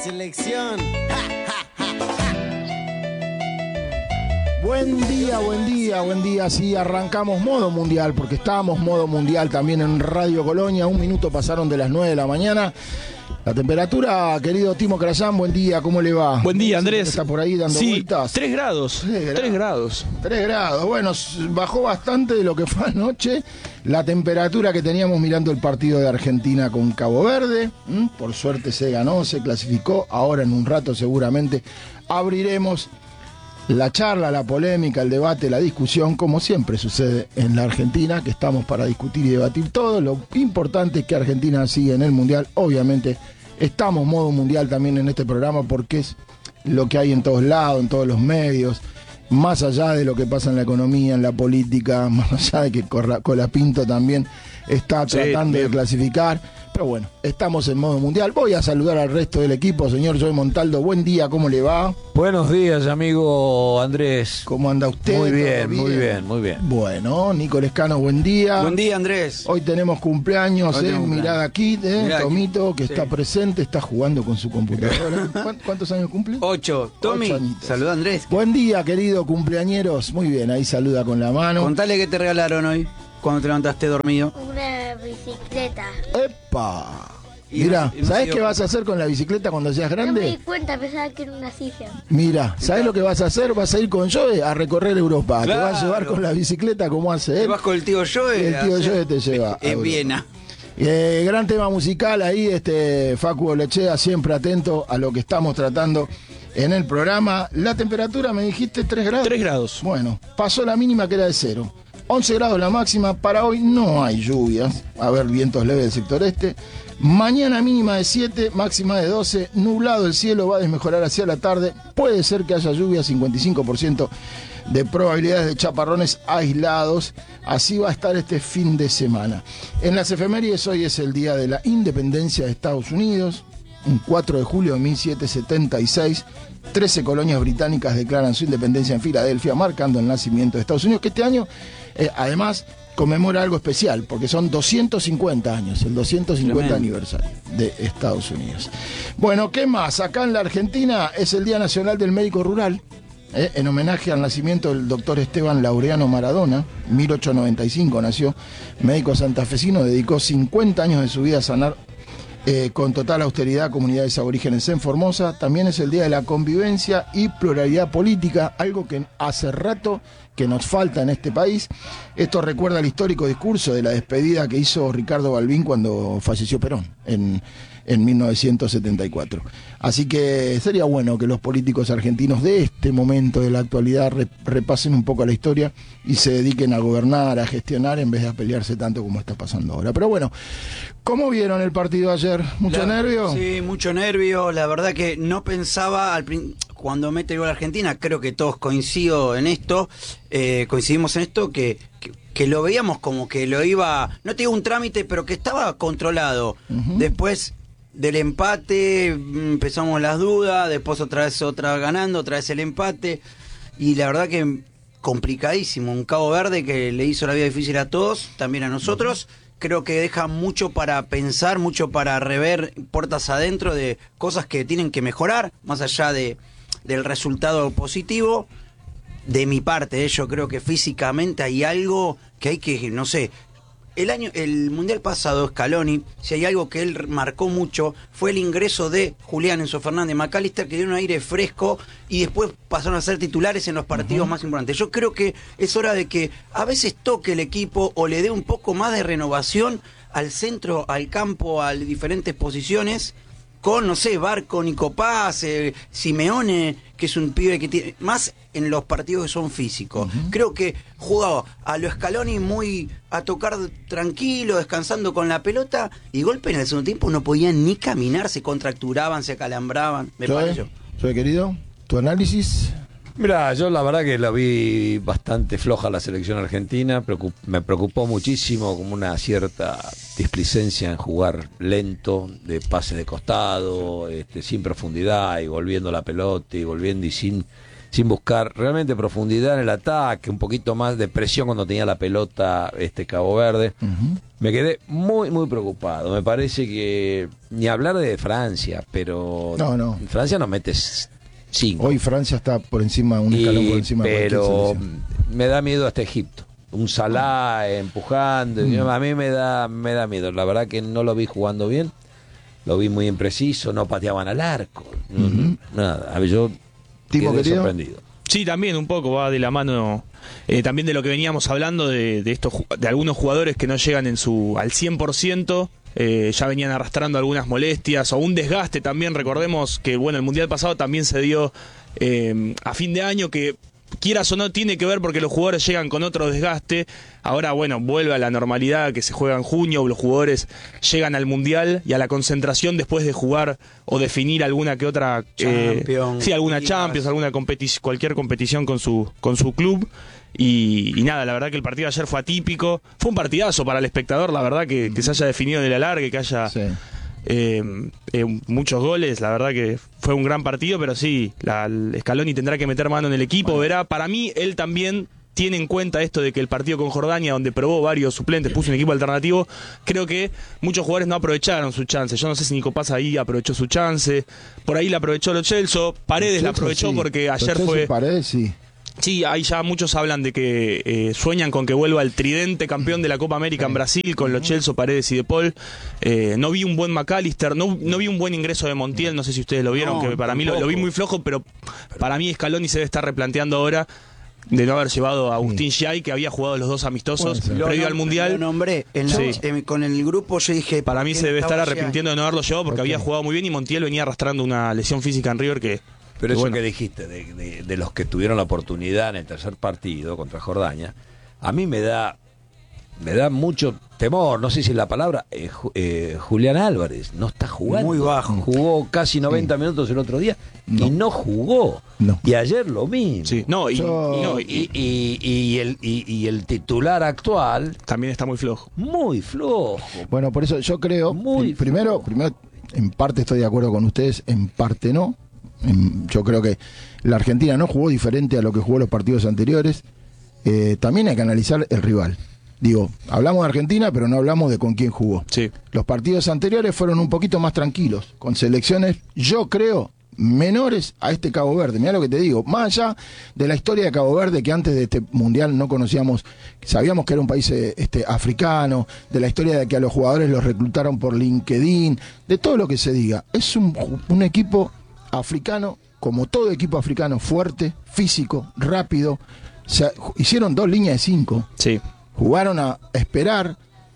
Selección. Buen día. Sí, arrancamos modo mundial, porque estábamos modo mundial también en Radio Colonia. 1 minuto pasaron de las 9 de la mañana. La temperatura, querido Timo Crayán, buen día, ¿cómo le va? Buen día, Andrés. ¿Está por ahí dando vueltas? 3 grados. 3 grados. 3 grados. Bueno, bajó bastante de lo que fue anoche. La temperatura que teníamos mirando el partido de Argentina con Cabo Verde. Por suerte se ganó, se clasificó. Ahora en un rato seguramente abriremos la charla, la polémica, el debate, la discusión, como siempre sucede en la Argentina, que estamos para discutir y debatir todo. Lo importante es que Argentina sigue en el Mundial. Obviamente estamos modo mundial también en este programa porque es lo que hay en todos lados, en todos los medios, más allá de lo que pasa en la economía, en la política, más allá de que Colapinto también está tratando de clasificar. Pero bueno, estamos en modo mundial. Voy a saludar al resto del equipo. Señor Joey Montaldo, buen día, ¿cómo le va? Buenos días, amigo Andrés. ¿Cómo anda usted? Muy bien. Bueno, Nico Lescano, buen día. Buen día, Andrés. Hoy tenemos cumpleaños, mirada aquí, Mirá Tomito, aquí. que está presente, está jugando con su computadora. ¿Cuántos años cumple? 8. Tommy, 8 añitos. saluda, Andrés. Buen día, querido cumpleañeros. Muy bien, ahí saluda con la mano. Contale qué te regalaron hoy, cuando te levantaste dormido. Una bicicleta. ¡Epa! Y Mira, no ¿sabés siguió- qué vas a hacer con la bicicleta cuando seas No me di grande? cuenta, pensaba que era una silla. Mira, ¿sabés lo que vas a hacer? Vas a ir con Joey a recorrer Europa. Te Claro. vas a llevar con la bicicleta como hace Te él. vas con el tío Joe. El tío Joe te lleva a En Europa. Viena. Gran tema musical ahí, Facu Olechea, siempre atento a lo que estamos tratando en el programa. La temperatura, me dijiste, 3 grados. 3 grados. Bueno, pasó la mínima que era de 0. 11 grados la máxima. Para hoy no hay lluvias. Va a haber vientos leves del sector este. Mañana mínima de 7, máxima de 12. Nublado el cielo, va a desmejorar hacia la tarde. Puede ser que haya lluvia, 55% de probabilidades de chaparrones aislados. Así va a estar este fin de semana. En las efemérides, hoy es el día de la independencia de Estados Unidos. Un 4 de julio de 1776, 13 colonias británicas declaran su independencia en Filadelfia, marcando el nacimiento de Estados Unidos, que este año, además, conmemora algo especial, porque son 250 años, el 250 Tremendo. aniversario de Estados Unidos. Bueno, ¿qué más? Acá en la Argentina es el Día Nacional del Médico Rural, en homenaje al nacimiento del doctor Esteban Laureano Maradona. 1895 nació, médico santafesino, dedicó 50 años de su vida a sanar con total austeridad comunidades aborígenes en Formosa. También es el Día de la Convivencia y Pluralidad Política, algo que hace rato que nos falta en este país. Esto recuerda el histórico discurso de la despedida que hizo Ricardo Balbín cuando falleció Perón en 1974. Así que sería bueno que los políticos argentinos de este momento de la actualidad repasen un poco la historia y se dediquen a gobernar, a gestionar, en vez de a pelearse tanto como está pasando ahora. Pero bueno, ¿cómo vieron el partido ayer? ¿Mucho nervio? Sí, mucho nervio. La verdad que no pensaba cuando mete el gol a Argentina. Creo que todos coincidimos en esto, que lo veíamos como que lo iba, no te digo un trámite, pero que estaba controlado. Después del empate empezamos las dudas, después otra vez ganando, otra vez el empate, y la verdad que complicadísimo. Un Cabo Verde que le hizo la vida difícil a todos, también a nosotros. Creo que deja mucho para pensar, mucho para rever puertas adentro de cosas que tienen que mejorar, más allá del resultado positivo. De mi parte, yo creo que físicamente hay algo que hay que, no sé, el mundial pasado, Scaloni, si hay algo que él marcó mucho, fue el ingreso de Julián, Enzo Fernández, McAllister, que dio un aire fresco y después pasaron a ser titulares en los partidos más importantes. Yo creo que es hora de que a veces toque el equipo o le dé un poco más de renovación al centro, al campo, a diferentes posiciones, con, no sé, Barco, Nico Paz, Simeone, que es un pibe que tiene más en los partidos que son físicos. Creo que jugaba a lo Scaloni muy a tocar tranquilo, descansando con la pelota, y golpe en el segundo tiempo no podían ni caminar, se contracturaban, se acalambraban. Me pareció. Soy querido, tu análisis. Mirá, yo la verdad que la vi bastante floja la selección argentina. Me preocupó muchísimo como una cierta displicencia en jugar lento, de pase de costado, sin profundidad, y volviendo la pelota y volviendo y sin sin buscar realmente profundidad en el ataque, un poquito más de presión cuando tenía la pelota Cabo Verde. Me quedé muy, muy preocupado. Me parece que ni hablar de Francia, pero No. Francia no mete 5. Hoy Francia está por encima, un escalón por encima de cualquier pero selección. me da miedo hasta Egipto. Un Salah empujando, a mí me da miedo. La verdad que no lo vi jugando bien, lo vi muy impreciso, no pateaban al arco, nada. A ver, yo Tipo quedé querido. sorprendido. Sí, también un poco va de la mano también de lo que veníamos hablando de algunos jugadores que no llegan al 100%. Ya venían arrastrando algunas molestias o un desgaste también. Recordemos que bueno, el Mundial pasado también se dio a fin de año, que quieras o no tiene que ver porque los jugadores llegan con otro desgaste. Ahora bueno, vuelve a la normalidad que se juega en junio, los jugadores llegan al Mundial y a la concentración después de jugar o definir alguna que otra Champions, alguna ligas. Champions, alguna cualquier competición con su club. Y nada, la verdad que el partido de ayer fue atípico, fue un partidazo para el espectador, la verdad que se haya definido de la larga, que haya Sí. muchos goles, la verdad que fue un gran partido, pero sí, Scaloni tendrá que meter mano en el equipo, verá, para mí él también tiene en cuenta esto de que el partido con Jordania, donde probó varios suplentes, puso un equipo alternativo, creo que muchos jugadores no aprovecharon su chance. Yo no sé si Nico Paz ahí aprovechó su chance, por ahí la aprovechó Lo Celso, Paredes la aprovechó Sí. porque ayer Lo Celso fue... y Paredes, sí. Sí, ahí ya muchos hablan de que sueñan con que vuelva el tridente campeón de la Copa América en Brasil, con Lo Celso, Paredes y De Paul. No vi un buen McAllister, no vi un buen ingreso de Montiel, no sé si ustedes lo vieron, No, que para mí lo vi tampoco. muy flojo, pero para mí Scaloni se debe estar replanteando ahora de no haber llevado a Agustín Giai, que había jugado los dos amistosos Puede ser. previo al Lo Mundial. nombré. Sí. Con el grupo yo dije... Para mí ¿por qué se debe no estar estaba arrepintiendo de no haberlo llevado porque Ok. había jugado muy bien y Montiel venía arrastrando una lesión física en River que... Pero eso bueno. que dijiste, de los que tuvieron la oportunidad en el tercer partido contra Jordania, a mí me da mucho temor, no sé si es la palabra, Julián Álvarez no está jugando. Muy bajo. Jugó casi 90 minutos el otro día y no jugó. No. Y ayer lo mismo. Sí, no, Y el titular actual, también está muy flojo. muy flojo. Bueno, por eso yo creo, Muy primero, en parte estoy de acuerdo con ustedes, en parte no. Yo creo que la Argentina no jugó diferente a lo que jugó los partidos anteriores. También hay que analizar el rival. Digo, hablamos de Argentina, pero no hablamos de con quién jugó. Sí. Los partidos anteriores fueron un poquito más tranquilos, con selecciones, yo creo, menores a este Cabo Verde. Mirá lo que te digo, más allá de la historia de Cabo Verde, que antes de este Mundial no conocíamos, sabíamos que era un país africano, de la historia de que a los jugadores los reclutaron por LinkedIn, de todo lo que se diga. Es un equipo africano, como todo equipo africano, fuerte, físico, rápido. Hicieron 2 líneas de 5. Sí. Jugaron a esperar.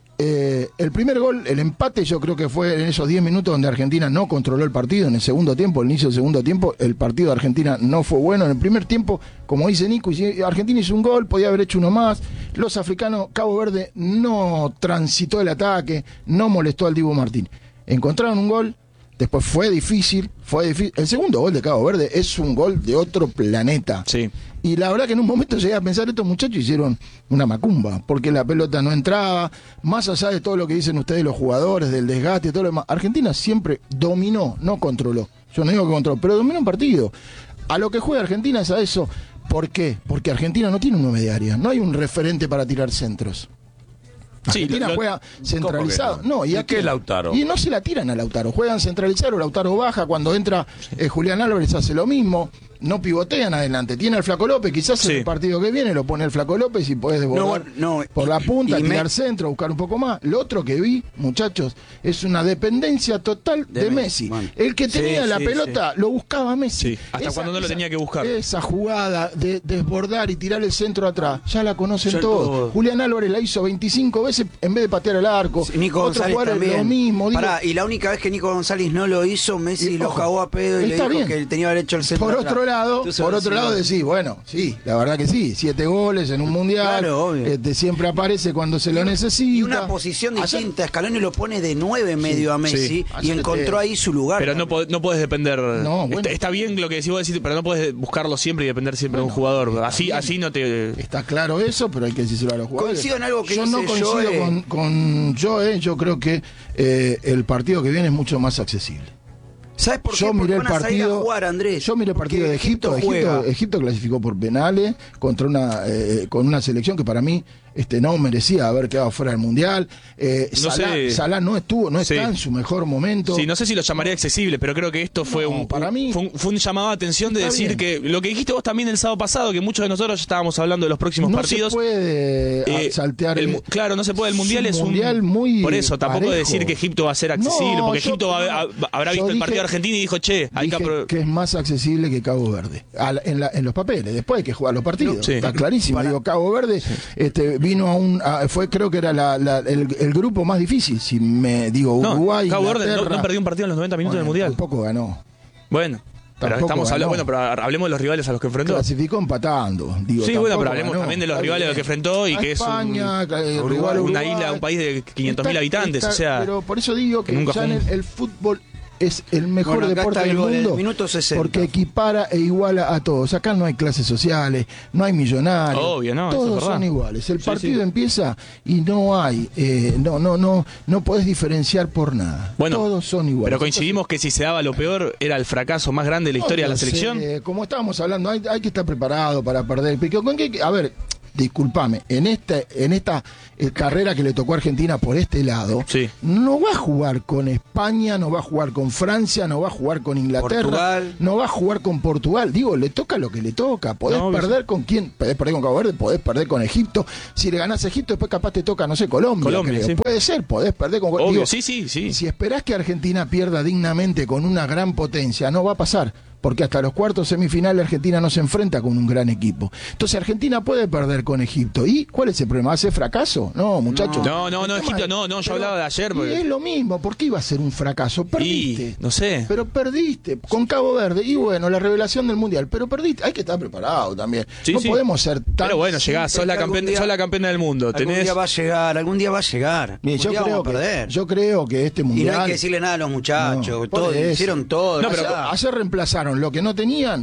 El primer gol, el empate, yo creo que fue en esos 10 minutos donde Argentina no controló el partido. En el segundo tiempo, el inicio del segundo tiempo, el partido de Argentina no fue bueno. En el primer tiempo, como dice Nico, Argentina hizo un gol, podía haber hecho uno más. Los africanos, Cabo Verde no transitó el ataque, no molestó al Dibu Martín. Encontraron un gol, después fue difícil. El segundo gol de Cabo Verde es un gol de otro planeta. Sí. Y la verdad que en un momento llegué a pensar, estos muchachos hicieron una macumba, porque la pelota no entraba, más allá de todo lo que dicen ustedes los jugadores, del desgaste, todo lo demás. Argentina siempre dominó, no controló. Yo no digo que controló, pero dominó un partido. A lo que juega Argentina es a eso. ¿Por qué? Porque Argentina no tiene un 9 de área, no hay un referente para tirar centros. Sí, Argentina juega centralizado. ¿Cómo que no? No, ¿Y aquí- qué Lautaro? Y no se la tiran a Lautaro. Juegan centralizado, Lautaro baja. Cuando entra Julián Álvarez hace lo mismo. No pivotean adelante. Tiene al Flaco López. Quizás Sí. en el partido que viene lo pone el Flaco López y puedes desbordar No, por la punta, y tirar centro, buscar un poco más. Lo otro que vi, muchachos, es una dependencia total de Messi. Bueno. El que tenía Sí, la sí, pelota lo buscaba Messi. Sí, hasta cuando no lo tenía que buscar. Esa jugada de desbordar y tirar el centro atrás, ya la conocen Ya todos. todos. Julián Álvarez la hizo 25 veces en vez de patear al arco. Sí, Nico Otros González jugadores también. lo mismo. Digo, Pará, y la única vez que Nico González no lo hizo, Messi Y, lo ojo, cagó a pedo y le está dijo bien. que tenía que haber hecho el centro por atrás. otro lado, Entonces, decís, bueno, sí, la verdad que sí, 7 goles en un mundial, Claro, obvio. siempre aparece cuando se lo necesita. Y una posición Ayer- distinta. Scaloni lo pone de 9 medio a Messi sí. y Ayer encontró ahí su lugar. Pero no, no puedes depender. No, bueno. Está bien lo que decís vos, pero no puedes buscarlo siempre y depender siempre de un jugador. Así no te. Está claro eso, pero hay que decírselo a los jugadores. Coincido en algo que yo dice no coincido Joe. con Joe, yo creo que el partido que viene es mucho más accesible. ¿Sabes por qué? Yo miré el Porque van a salir a partido. jugar, Andrés. Yo miré el partido Porque de Egipto. juega. Egipto clasificó por penales contra con una selección que para mí no merecía haber quedado fuera del mundial. Salah no está en su mejor momento. Sí, no sé si lo llamaría accesible, pero creo que esto fue para mí fue un llamado de atención de está decir bien. que lo que dijiste vos también el sábado pasado, que muchos de nosotros ya estábamos hablando de los próximos no partidos. se puede saltear. Claro, no se puede. El mundial es mundial muy por eso, tampoco parejo. decir que Egipto va a ser accesible, No, porque Egipto habrá visto el partido de Argentina y dijo, che, hay que es más accesible que Cabo Verde en los papeles. Después hay que jugar los partidos. Sí. Está clarísimo. Digo, Cabo Verde vino creo que era el grupo más difícil. Si me digo Uruguay, Cabo Verde Inglaterra. no perdió un partido en los 90 minutos del mundial. Tampoco ganó. Bueno, pero Tampoco estamos hablando, ganó. pero hablemos de los rivales a los que enfrentó. Clasificó empatando. Digo, Sí, bueno, tampoco pero hablemos ganó. también de los Está rivales a los que bien. enfrentó y A que España, es rival una Uruguay. isla, un país de 500.000 habitantes, o sea. Pero por eso digo que nunca ya fue el fútbol es el mejor Bueno, acá deporte está el del gol del mundo minuto 60. porque equipara e iguala a todos. Acá no hay clases sociales, no hay millonarios, Obvio, no, eso es todos verdad. son iguales. El Sí, partido sí. empieza y no hay, no podés diferenciar por nada. Bueno, todos son iguales. pero coincidimos que si se daba lo peor era el fracaso más grande de la historia de la selección. Como estábamos hablando, hay que estar preparado para perder. Pero a ver, discúlpame, en esta carrera que le tocó a Argentina por este lado, Sí. no va a jugar con España, no va a jugar con Francia, no va a jugar con Inglaterra, Portugal. no va a jugar con Portugal. Digo, le toca lo que le toca. Podés No, perder con quién, podés perder con Cabo Verde, podés perder con Egipto. Si le ganás a Egipto, después capaz te toca, no sé, Colombia. Creo. Sí. Puede ser, podés perder con Obvio, digo, sí. si esperás que Argentina pierda dignamente con una gran potencia, no va a pasar. Porque hasta los cuartos semifinales Argentina no se enfrenta con un gran equipo. Entonces Argentina puede perder con Egipto. ¿Y cuál es el problema? ¿Va a ser fracaso? No, muchachos. No, Egipto no, yo hablaba de ayer. Y es lo mismo, ¿por qué iba a ser un fracaso? Perdiste. Y, no sé. Pero perdiste con Cabo Verde. Y bueno, la revelación del Mundial. Pero perdiste. Hay que estar preparado también. Sí, no sí. podemos ser tan... Pero bueno, llegás, sos la campeona del mundo. Algún día va a llegar, algún día va a llegar. Mire, Algún día vamos a perder. yo creo que este Y Mundial... no hay que decirle nada a los muchachos, No, por todo, eso. hicieron todo. No, o pero sea, Ayer reemplazaron lo que no tenían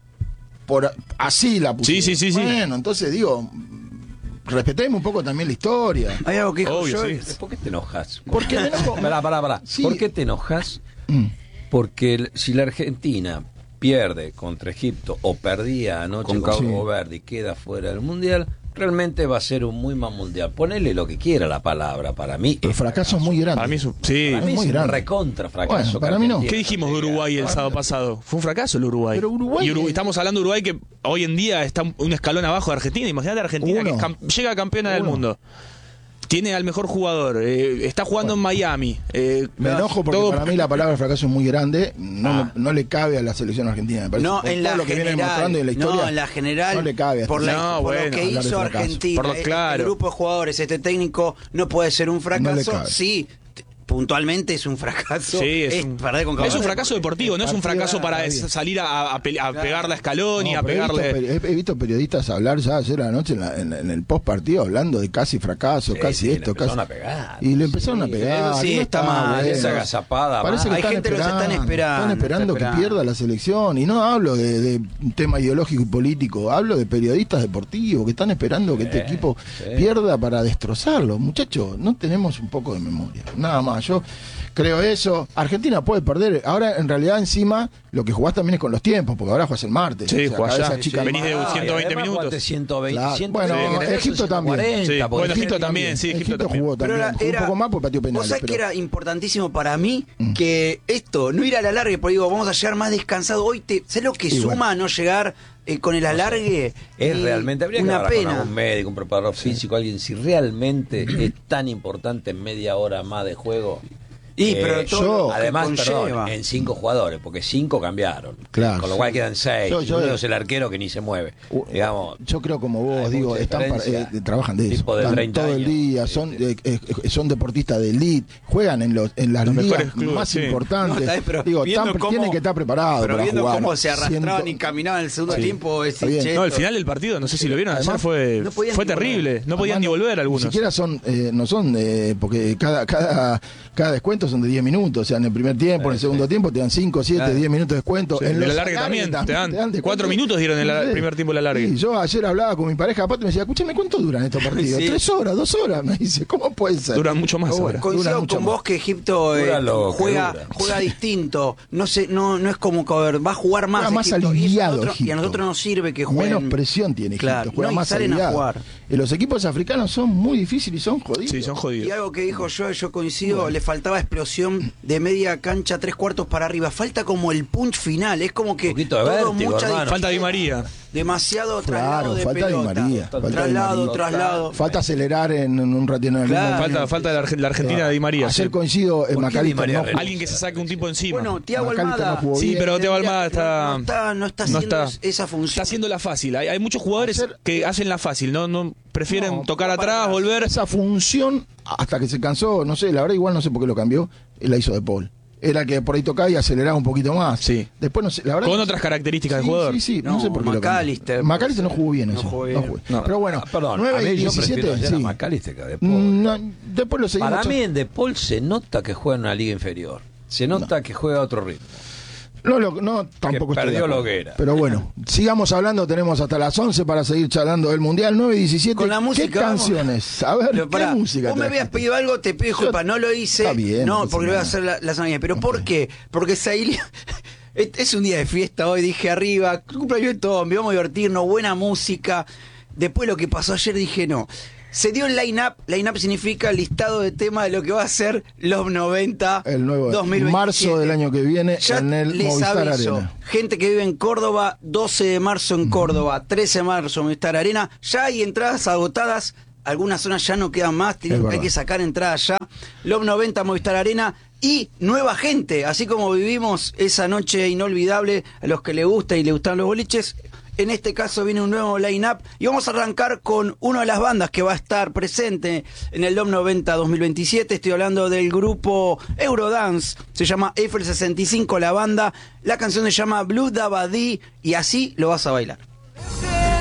así la pusieron. Sí. Bueno, entonces digo, respetemos un poco también la historia. hay algo que dijo Obvio, yo. sí. ¿Por qué te enojas? Porque me enojo. Pará. Sí. ¿Por qué te enojas? Mm. Porque si la Argentina pierde contra Egipto o perdía anoche Con con Cabo Cabo Verde y queda fuera del Mundial, realmente va a ser un muy mal Mundial. Ponele lo que quiera la palabra, para mí. El es fracaso es muy grande. Para mí sí. Para mí muy es un grande. recontra fracaso. Bueno, para mí no. ¿Qué dijimos de Uruguay el sábado pasado? Fue un fracaso el Uruguay. Pero Uruguay- estamos hablando de Uruguay que hoy en día está un escalón abajo de Argentina. Imagínate a Argentina que llega campeona del mundo. Tiene al mejor jugador. Está jugando en Miami. Me enojo porque todo- para mí la palabra fracaso es muy grande. No le cabe a la selección argentina. Me parece. No, Por en todo la lo que viene demostrando general. en la historia. No, en la general. No le cabe. Por, hasta- No, por lo bueno, que hablar de hizo fracaso. Argentina. Por lo claro. El grupo de jugadores, este técnico, no puede ser un No le fracaso. cabe. Sí, puntualmente es un fracaso. Sí, es perder con Cabo es un Verde. fracaso deportivo, no es un fracaso para Está bien. salir a pegarle a Escaloni, No, a pero pegarle. he visto periodistas hablar ya ayer a la noche en el post partido hablando de casi fracaso, Sí, casi sí, le esto, casi. empezaron a pegar. Y le empezaron a pegar. sí, y no está mal, bueno. esa agazapada, Parece que Hay están gente que los están esperando, Están esperando está que esperando. pierda la selección. Y no hablo de un tema ideológico y político, hablo de periodistas deportivos que están esperando que este equipo pierda para destrozarlo. Muchachos, no tenemos un poco de memoria. Nada más. Yo creo eso. Argentina puede perder. Ahora, en realidad, encima, lo que jugás también es con los tiempos, porque ahora jugás el martes. Sí, jugás cada ya. vez achican Venís de más. 120 minutos. 120, Claro. 120, Bueno, generoso, Egipto también. 140, Sí, porque bueno, Egipto también, sí, Egipto también. jugó Pero también. Jugó un poco más porque pateó penales. Vos sabés pero- que era importantísimo para mí que esto, no ir a la larga, porque digo, vamos a llegar más descansados. Hoy ¿sabés lo que Y suma bueno. no llegar con el alargue? es Y realmente, habría que una hablar con pena. algún médico, un preparador físico, alguien, si realmente es tan importante media hora más de juego. Y pero todo lo que además, conlleva. perdón, en 5 jugadores, porque 5 cambiaron. Claro, Con lo cual sí. quedan 6. Yo- Uno es el arquero que ni se mueve. Digamos, Yo creo como vos, Hay digo, mucha están diferencia. trabajan de eso, Tipo de están 30 todo el años. día, son deportistas de elite, juegan en las Los ligas mejores clubes, más sí. importantes. No, está bien, pero digo, viendo cómo- tienen que estar preparados Pero para viendo jugar. cómo se arrastraban Siento- y caminaban en el segundo tiempo, Está bien. No, el final del partido, no sé si lo vieron, ayer Además, fue, no podían fue ni terrible. No podían Además, ni volver algunos. Ni siquiera no son, porque cada descuento descuentos son de 10 minutos. O sea, en el primer tiempo, en el segundo tiempo te dan 5, 7, 10 minutos de descuento. Sí, En de los la larga también, te dan descuento. 4 minutos dieron en el primer tiempo de la larga. Sí, yo ayer hablaba con mi pareja, aparte me decía, escúchame, ¿cuánto duran estos partidos? Sí. 3 horas, 2 horas. Me dice, ¿cómo puede ser? Duran mucho más ahora. Coincido con vos que Egipto Dura lo que juega dura. distinto. No es como que va a jugar más. Juega más Egipto, aliviado y a Egipto. nosotros nos sirve que jueguen. Menos presión tiene Egipto, Claro, juega no, y más salen a aliviado. jugar. Y los equipos africanos son muy difíciles y son jodidos. Sí, son Y jodidos. algo que dijo yo coincido, le faltaba explosión de media cancha, 3/4 para arriba. Falta como el punch final, es como que Un poquito de vértigo, hermano. Falta Di María. demasiado traslado Claro, de falta Di pelota. María, falta Di Traslado, María. traslado. Falta acelerar en un ratito en el Claro. ritmo. Falta la Argentina de Di María. Ayer Sí. coincido, qué Di McAllister María? no, Alguien que se saque un tipo encima. Bueno, Thiago McAllister Almada. no jugó Sí, bien. pero Thiago Almada no está haciendo esa función. Está haciendo la fácil. Hay muchos jugadores Ayer- que hacen la fácil, no prefieren No, tocar para atrás, atrás. volver. esa función, hasta que se cansó, no sé, la verdad igual no sé por qué lo cambió, él la hizo de Paul. Era que por ahí tocaba y aceleraba un poquito más. Sí. Después no sé, la verdad. Con otras características Sí, de jugador. Sí, sí, no, No, sé por qué McAllister, lo cambió. McAllister no jugó bien no eso. jugó No bien. jugó. No. Pero bueno, Perdón, 9 a mí y yo prefiero 17, ayer sí. a McAllister que a De Paul. No, después lo seguimos. Para mí en De Paul se nota que juega en una liga inferior. Se nota que juega a otro ritmo. No, tampoco Que estoy de perdió acuerdo. lo que era. Pero bueno, sigamos hablando, tenemos hasta las 11 para seguir charlando del Mundial. 9 y 17. Con la música, ¿Qué vamos. canciones? A ver, Pero ¿qué pará, música vos me trajiste? habías pedido algo, te pido disculpas, no lo hice. Está bien, no, no porque pasa lo voy a nada. hacer la semana que viene. ¿Pero por qué? Porque Sailia... Es un día de fiesta hoy, dije arriba, cumpleaños de todo, vamos a divertirnos, buena música. Después lo que pasó ayer dije no. Se dio el line-up. Line-up significa listado de temas de lo que va a ser los 90 El nuevo 2027. marzo del año que viene Ya en el les Movistar aviso, Arena. gente que vive en Córdoba, 12 de marzo en Córdoba, 13 de marzo en Movistar Arena. Ya hay entradas agotadas. Algunas zonas ya no quedan más, Es verdad. hay que sacar entradas ya. Los 90 Movistar Arena y nueva gente, así como vivimos esa noche inolvidable a los que le gusta y le gustan los boliches. En este caso viene un nuevo line-up y vamos a arrancar con una de las bandas que va a estar presente en el Dom 90 2027. Estoy hablando del grupo Eurodance, se llama Eiffel 65 la banda. La canción se llama Blue Dabadi y así lo vas a bailar.